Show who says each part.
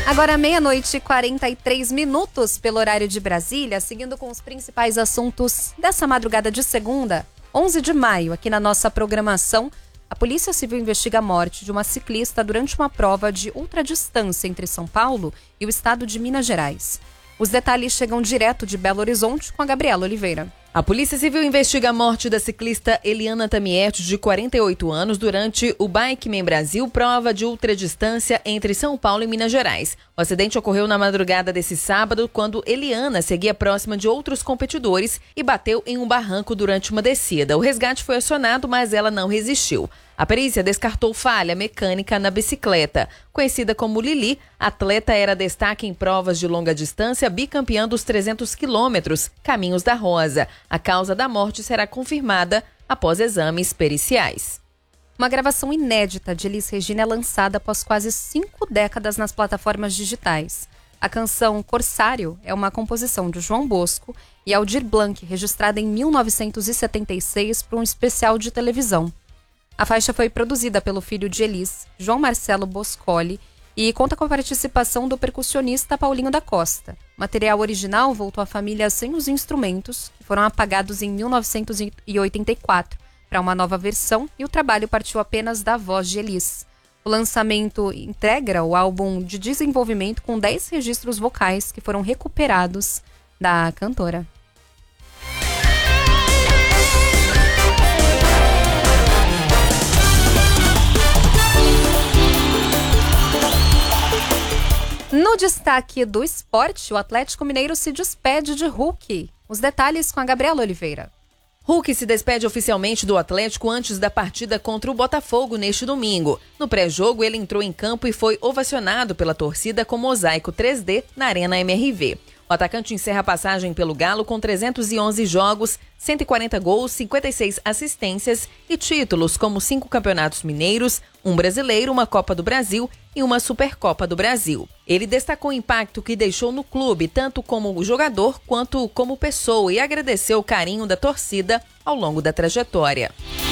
Speaker 1: Agora 00:43 pelo horário de Brasília, seguindo com os principais assuntos dessa madrugada de segunda, 11 de maio, aqui na nossa programação. A Polícia Civil investiga a morte de uma ciclista durante uma prova de ultradistância entre São Paulo e o estado de Minas Gerais. Os detalhes chegam direto de Belo Horizonte com a Gabriela Oliveira.
Speaker 2: A Polícia Civil investiga a morte da ciclista Eliana Tamietti, de 48 anos, durante o Bikeman Brasil, prova de ultradistância entre São Paulo e Minas Gerais. O acidente ocorreu na madrugada desse sábado, quando Eliana seguia próxima de outros competidores e bateu em um barranco durante uma descida. O resgate foi acionado, mas ela não resistiu. A perícia descartou falha mecânica na bicicleta. Conhecida como Lili, a atleta era destaque em provas de longa distância, bicampeã dos 300 quilômetros, Caminhos da Rosa. A causa da morte será confirmada após exames periciais.
Speaker 1: Uma gravação inédita de Elis Regina é lançada após quase 5 décadas nas plataformas digitais. A canção Corsário é uma composição de João Bosco e Aldir Blanc, registrada em 1976 para um especial de televisão. A faixa foi produzida pelo filho de Elis, João Marcelo Boscoli, e conta com a participação do percussionista Paulinho da Costa. O material original voltou à família sem os instrumentos, que foram apagados em 1984, para uma nova versão, e o trabalho partiu apenas da voz de Elis. O lançamento integra o álbum de desenvolvimento com 10 registros vocais que foram recuperados da cantora. No destaque do esporte, o Atlético Mineiro se despede de Hulk. Os detalhes com a Gabriela Oliveira.
Speaker 2: Hulk se despede oficialmente do Atlético antes da partida contra o Botafogo neste domingo. No pré-jogo, ele entrou em campo e foi ovacionado pela torcida com mosaico 3D na Arena MRV. O atacante encerra a passagem pelo Galo com 311 jogos, 140 gols, 56 assistências e títulos como 5 campeonatos mineiros, um brasileiro, uma Copa do Brasil e uma Supercopa do Brasil. Ele destacou o impacto que deixou no clube, tanto como jogador quanto como pessoa, e agradeceu o carinho da torcida ao longo da trajetória.